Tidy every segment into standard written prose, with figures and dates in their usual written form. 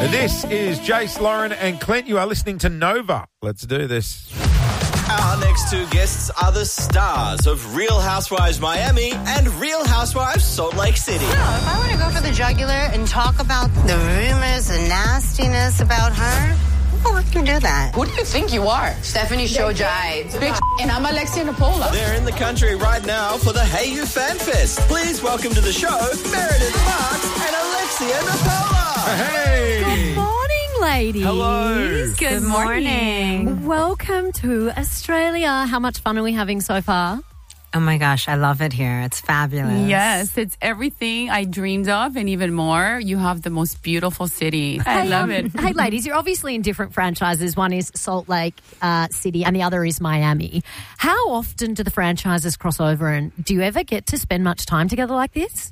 This is Jace, Lauren and Clint. You are listening to Nova. Let's do this. Our next two guests are the stars of Real Housewives Miami and Real Housewives Salt Lake City. If I were to go for the jugular and talk about the rumors and nastiness about her, well, I can do that. Who do you think you are? Stephanie Shojai, bitch, and I'm Alexia Napola. They're in the country right now for the Hey You Fan Fest. Please welcome to the show Meredith Marks and Alexia Napola. Hey! Good morning, ladies. Hello. Good morning. Welcome to Australia. How much fun are we having so far? Oh my gosh, I love it here. It's fabulous. Yes, it's everything I dreamed of and even more. You have the most beautiful city. I love it. Hey, ladies, you're obviously in different franchises. One is Salt Lake City and the other is Miami. How often do the franchises cross over, and do you ever get to spend much time together like this?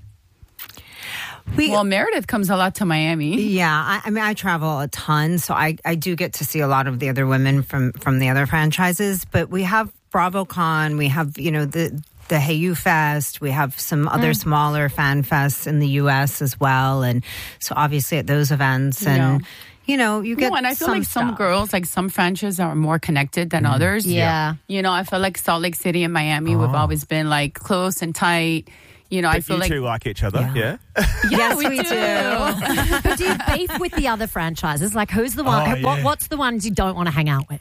Well, Meredith comes a lot to Miami. Yeah, I mean, I travel a ton, so I do get to see a lot of the other women from the other franchises. But we have BravoCon, we have, the Hey You Fest, we have some other smaller fan fests in the U.S. as well. And so obviously at those events and... you get and I feel like some girls, like some franchises are more connected than others. Yeah. I feel like Salt Lake City and Miami, we've always been like close and tight. I feel you like... two like each other, yeah? Yes, we do. But do you beef with the other franchises? Like, who's the one? What's the ones you don't want to hang out with?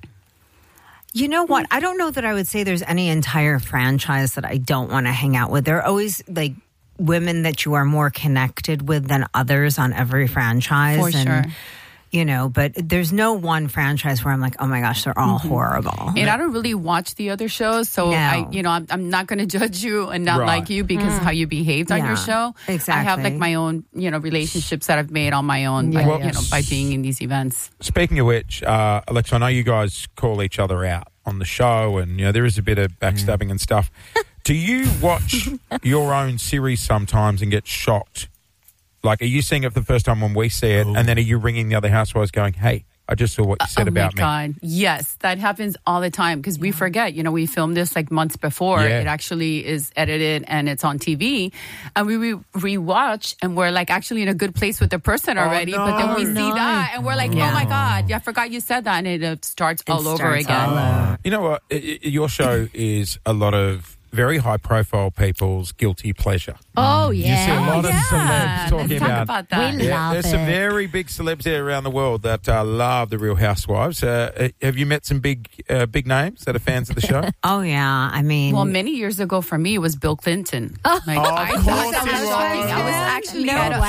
You know what? I don't know that I would say there's any entire franchise that I don't want to hang out with. There are always like women that you are more connected with than others on every franchise. For sure. But there's no one franchise where I'm like, oh my gosh, they're all horrible. And I don't really watch the other shows, so No. I'm not going to judge you and not like you because how you behaved on your show. Exactly. I have like my own, relationships that I've made on my own, by being in these events. Speaking of which, Alexa, I know you guys call each other out on the show and, there is a bit of backstabbing and stuff. Do you watch your own series sometimes and get shocked? Like, are you seeing it for the first time when we see it, and then are you ringing the other housewives going, hey, I just saw what you said about me? Oh, my God. Yes, that happens all the time because we forget. We filmed this like months before. Yeah. It actually is edited and it's on TV. And we rewatch and we're like actually in a good place with the person already. But then we see that and we're like, oh, my God, I forgot you said that. And it starts all over again. You know what? Your show is a lot of very high-profile people's guilty pleasure. Oh, yeah. You see a lot of celebs talking Let's talk about that. We love there's it. some very big celebs there around the world that love the Real Housewives. Have you met some big names that are fans of the show? Oh, yeah. I mean... Well, many years ago for me, it was Bill Clinton. Of I course thought that he was was. shocking. I was actually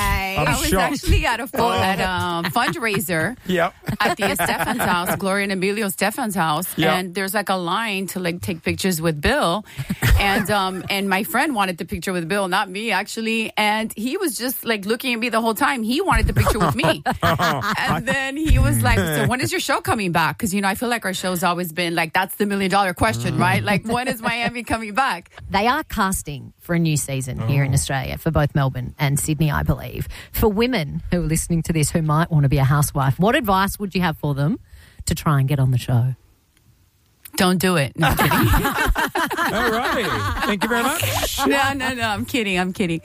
at a fundraiser Yep. at the Stefan's house, Gloria and Emilio Stefan's house, Yep. and there's like a line to like take pictures with Bill, and my friend wanted the picture with Bill, not me actually, and he was just like looking at me the whole time. He wanted the picture with me, and then he was like, "So when is your show coming back?" Because I feel like our show's always been like that's the $1 million question, right? Like when is Miami coming back? They are casting for a new season here in Australia for both Melbourne and Sydney, I believe. For women who are listening to this who might want to be a housewife, what advice would you have for them to try and get on the show? Don't do it. No, I'm kidding. All right. Thank you very much. No, I'm kidding.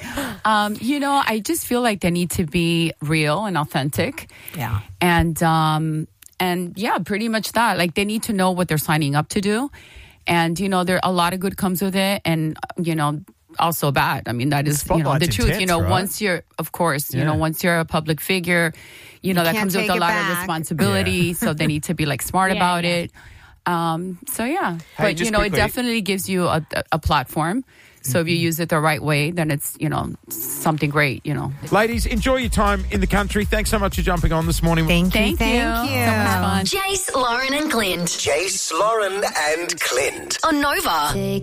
I just feel like they need to be real and authentic. Yeah. And yeah, pretty much that. Like they need to know what they're signing up to do. And, there a lot of good comes with it. And, also bad. I mean, that is, the truth. Intense, right? Once you're, of course, once you're a public figure, that comes with a lot of responsibility. So they need to be like smart about it. So yeah, Hey, but just it quickly- definitely gives you a platform. So if you use it the right way, then it's something great. Ladies, enjoy your time in the country. Thanks so much for jumping on this morning. Thank you. So much fun. Jace, Lauren and Clint. Jace, Lauren and Clint. On Nova.